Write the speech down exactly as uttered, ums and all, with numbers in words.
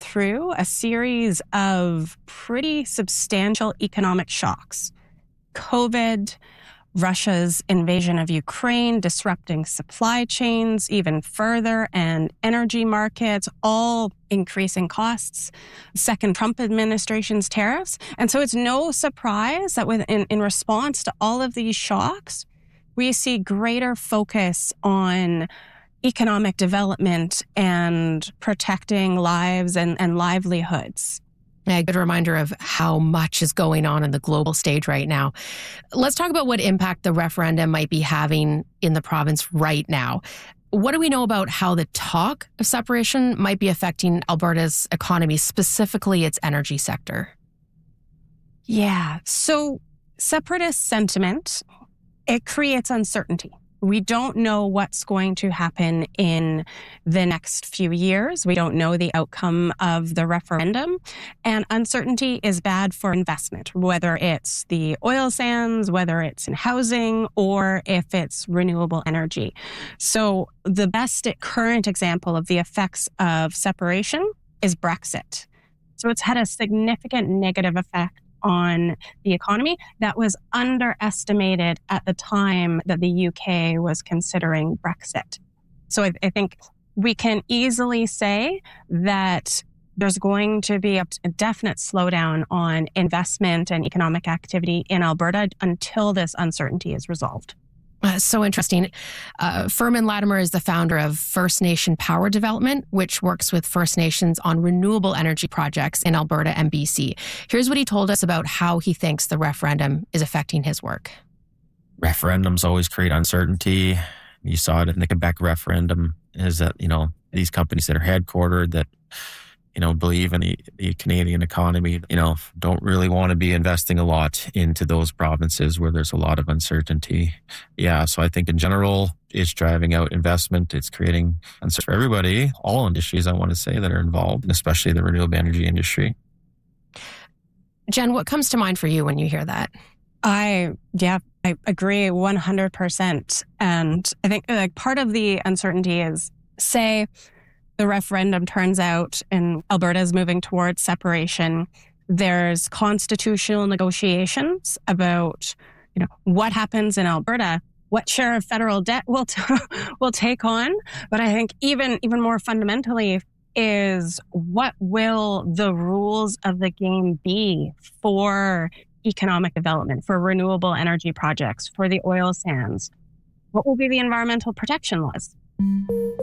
through a series of pretty substantial economic shocks. COVID, Russia's invasion of Ukraine, disrupting supply chains even further, and energy markets, all increasing costs. Second Trump administration's tariffs. And so it's no surprise that with, in, in response to all of these shocks, we see greater focus on economic development and protecting lives and, and livelihoods. A good reminder of how much is going on in the global stage right now. Let's talk about what impact the referendum might be having in the province right now. What do we know about how the talk of separation might be affecting Alberta's economy, specifically its energy sector? Yeah, so separatist sentiment, it creates uncertainty. We don't know what's going to happen in the next few years. We don't know the outcome of the referendum. And uncertainty is bad for investment, whether it's the oil sands, whether it's in housing, or if it's renewable energy. So the best current example of the effects of separation is Brexit. So it's had a significant negative effect on the economy that was underestimated at the time that the U K was considering Brexit. So I, I think we can easily say that there's going to be a, a definite slowdown on investment and economic activity in Alberta until this uncertainty is resolved. Uh, so interesting. Uh, Furman Latimer is the founder of First Nation Power Development, which works with First Nations on renewable energy projects in Alberta and B C. Here's what he told us about how he thinks the referendum is affecting his work. Referendums always create uncertainty. You saw it in the Quebec referendum, is that, you know, these companies that are headquartered that, you know, believe in the, the Canadian economy, you know, don't really want to be investing a lot into those provinces where there's a lot of uncertainty. Yeah, so I think in general, it's driving out investment. It's creating uncertainty for everybody, all industries, I want to say, that are involved, and especially the renewable energy industry. Jen, what comes to mind for you when you hear that? I, yeah, I agree one hundred percent. And I think like part of the uncertainty is, say, the referendum turns out and Alberta is moving towards separation. There's constitutional negotiations about, you know, what happens in Alberta, what share of federal debt we'll, t- we'll take on. But I think even, even more fundamentally is what will the rules of the game be for economic development, for renewable energy projects, for the oil sands? What will be the environmental protection laws?